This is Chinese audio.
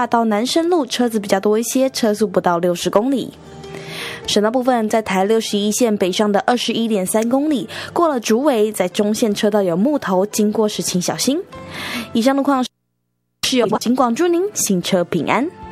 大到南深路车子比较多一些，车速不到60公里。省道部分，在台61线北上的21.3公里，过了竹围，在中线车道有木头，经过时请小心。以上路况是由警广祝您行车平安。